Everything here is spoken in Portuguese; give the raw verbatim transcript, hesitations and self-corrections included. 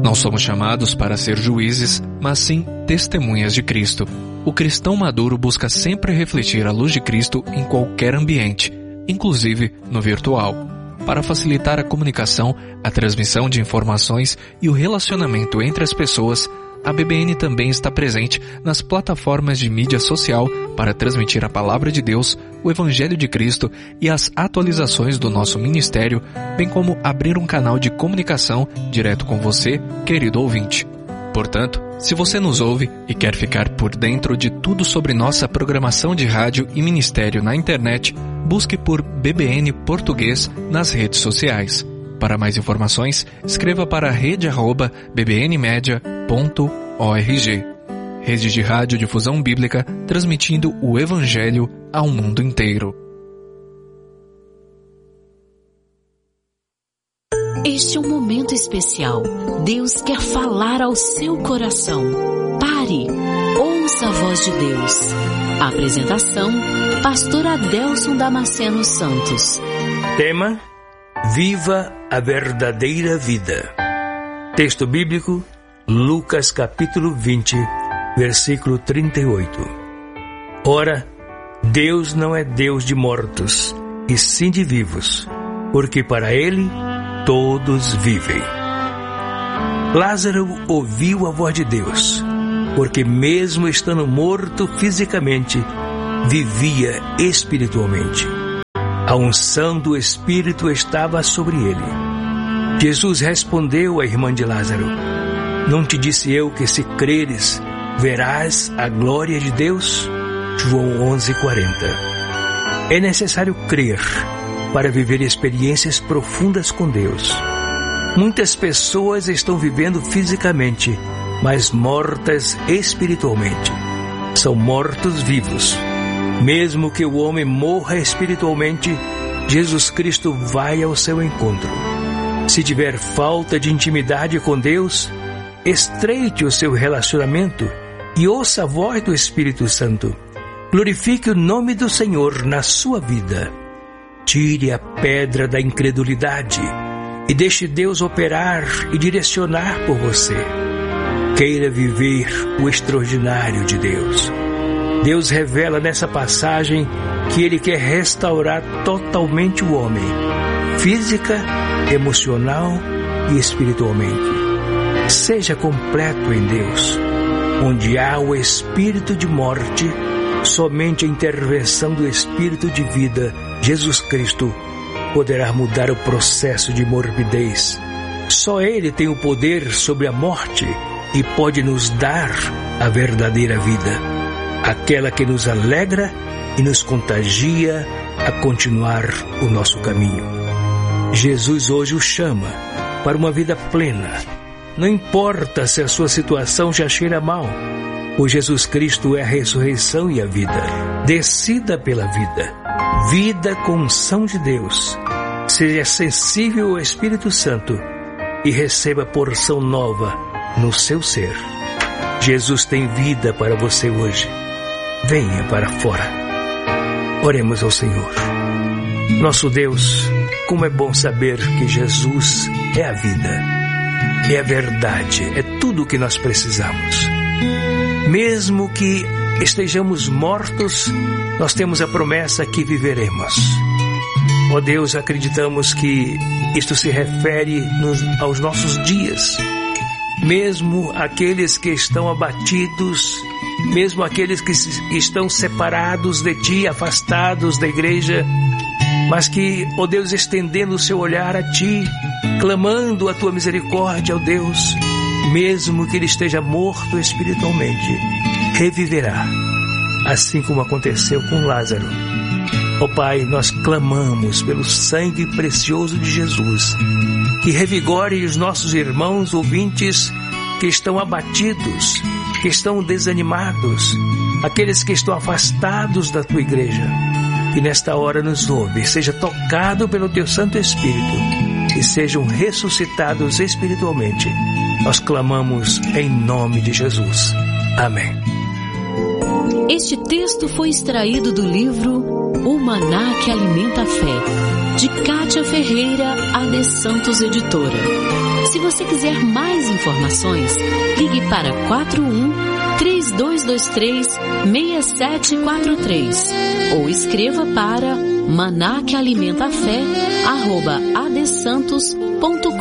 Não somos chamados para ser juízes, mas sim testemunhas de Cristo. O cristão maduro busca sempre refletir a luz de Cristo em qualquer ambiente, inclusive no virtual. Para facilitar a comunicação, a transmissão de informações e o relacionamento entre as pessoas, a B B N também está presente nas plataformas de mídia social para transmitir a Palavra de Deus, o Evangelho de Cristo e as atualizações do nosso ministério, bem como abrir um canal de comunicação direto com você, querido ouvinte. Portanto, se você nos ouve e quer ficar por dentro de tudo sobre nossa programação de rádio e ministério na internet, busque por B B N Português nas redes sociais. Para mais informações, escreva para rede arroba b b n media ponto org. Rede de Rádio Difusão Bíblica, transmitindo o Evangelho ao mundo inteiro. Este é um momento especial. Deus quer falar ao seu coração. Pare, ouça a voz de Deus. A apresentação, Pastor Adelson Damasceno Santos. Tema: Viva a verdadeira vida. Texto bíblico, Lucas capítulo vinte, versículo trinta e oito. Ora, Deus não é Deus de mortos, e sim de vivos, porque para Ele todos vivem. Lázaro ouviu a voz de Deus, porque mesmo estando morto fisicamente, vivia espiritualmente. A unção do Espírito estava sobre ele. Jesus respondeu à irmã de Lázaro: Não te disse eu que se creres, verás a glória de Deus? João onze, quarenta. É necessário crer para viver experiências profundas com Deus. Muitas pessoas estão vivendo fisicamente, mas mortas espiritualmente. São mortos vivos. Mesmo que o homem morra espiritualmente, Jesus Cristo vai ao seu encontro. Se tiver falta de intimidade com Deus, estreite o seu relacionamento e ouça a voz do Espírito Santo. Glorifique o nome do Senhor na sua vida. Tire a pedra da incredulidade e deixe Deus operar e direcionar por você. Queira viver o extraordinário de Deus. Deus revela nessa passagem que Ele quer restaurar totalmente o homem, física, emocional e espiritualmente. Seja completo em Deus. Onde há o espírito de morte, somente a intervenção do Espírito de vida, Jesus Cristo, poderá mudar o processo de morbidez. Só Ele tem o poder sobre a morte e pode nos dar a verdadeira vida, aquela que nos alegra e nos contagia a continuar o nosso caminho. Jesus hoje o chama para uma vida plena. Não importa se a sua situação já cheira mal, pois Jesus Cristo é a ressurreição e a vida. Decida pela vida. Vida com unção de Deus. Seja sensível ao Espírito Santo e receba porção nova no seu ser. Jesus tem vida para você hoje. Venha para fora. Oremos ao Senhor. Nosso Deus, como é bom saber que Jesus é a vida, é a verdade, é tudo o que nós precisamos. Mesmo que estejamos mortos, nós temos a promessa que viveremos. Ó Deus, acreditamos que isto se refere nos, aos nossos dias. Mesmo aqueles que estão abatidos, mesmo aqueles que estão separados de Ti, afastados da igreja, mas que, ó Deus, estendendo o seu olhar a Ti, clamando a Tua misericórdia, ó Deus, mesmo que ele esteja morto espiritualmente, reviverá, assim como aconteceu com Lázaro. Ó Pai, nós clamamos pelo sangue precioso de Jesus, que revigore os nossos irmãos ouvintes que estão abatidos, que estão desanimados, aqueles que estão afastados da Tua igreja. E nesta hora nos ouve, seja tocado pelo Teu Santo Espírito e sejam ressuscitados espiritualmente. Nós clamamos em nome de Jesus. Amém. Este texto foi extraído do livro O Maná que Alimenta a Fé, de Cátia Ferreira, A D Santos Editora. Se você quiser mais informações, ligue para quatro um, três dois dois três, seis sete quatro três ou escreva para maná que alimenta a fé arroba adesantos ponto com.